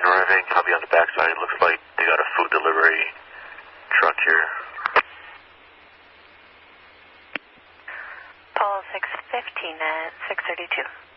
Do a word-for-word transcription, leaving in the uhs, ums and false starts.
arriving. I'll be on the backside. It looks like they got a food delivery truck here. Apollo six fifteen at six thirty-two.